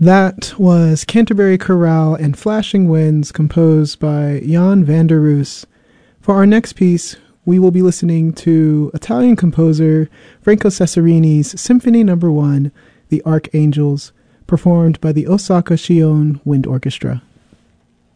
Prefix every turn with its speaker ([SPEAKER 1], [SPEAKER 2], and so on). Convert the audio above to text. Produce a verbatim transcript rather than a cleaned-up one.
[SPEAKER 1] That was Canterbury Chorale and Flashing Winds, composed by Jan van der Roos. For our next piece, we will be listening to Italian composer Franco Cesarini's Symphony Number One, The Archangels, performed by the Osaka Shion Wind Orchestra.